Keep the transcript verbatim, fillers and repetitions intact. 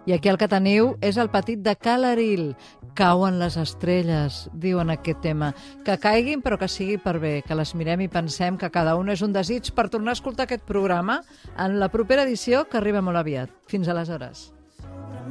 I aquí el que teniu és el petit de Calaril. Cauen les estrelles, diuen aquest tema. Que caiguin però que sigui per bé, que les mirem i pensem que cada un és un desig per tornar a escoltar aquest programa en la propera edició que arriba molt aviat. Fins aleshores.